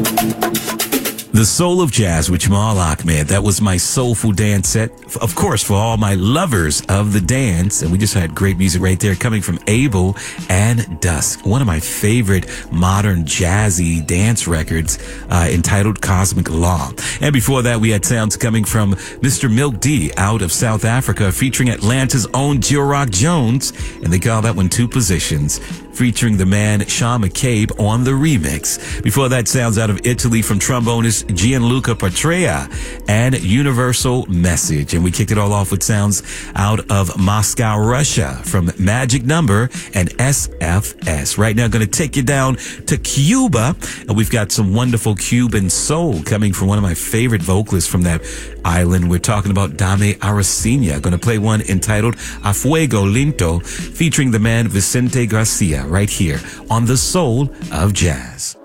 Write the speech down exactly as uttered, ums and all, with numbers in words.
The Soul of Jazz with Jamal Ahmed. That was my soulful dance set. Of course, for all my lovers of the dance. And we just had great music right there coming from Abel and Dusk. One of my favorite modern jazzy dance records uh, entitled Cosmic Law. And before that, we had sounds coming from Mister Milk D out of South Africa featuring Atlanta's own Jill Jones. And they call that one Two Positions, featuring the man Sean McCabe on the remix. Before that, sounds out of Italy from trombonist Gianluca Patrea and Universal Message. And we kicked it all off with sounds out of Moscow, Russia from Magic Number and S F S. Right now, going to take you down to Cuba. And we've got some wonderful Cuban soul coming from one of my favorite vocalists from that island. We're talking about Dame Aracena. Going to play one entitled A Fuego Lento, featuring the man Vicente Garcia right here on The Soul of Jazz.